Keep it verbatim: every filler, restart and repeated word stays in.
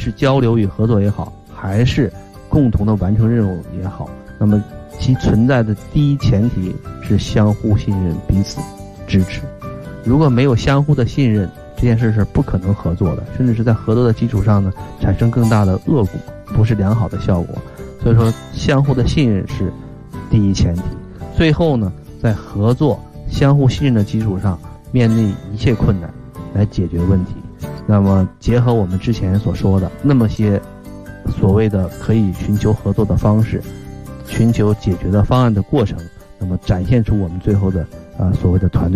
是交流与合作也好，还是共同的完成任务也好，那么其存在的第一前提是相互信任，彼此支持。如果没有相互的信任，这件事是不可能合作的，甚至是在合作的基础上呢，产生更大的恶果，不是良好的效果。所以说，相互的信任是第一前提。最后呢，在合作、相互信任的基础上，面对一切困难来解决问题。那么，结合我们之前所说的那么些所谓的可以寻求合作的方式，寻求解决的方案的过程，那么展现出我们最后的啊、呃、所谓的团队。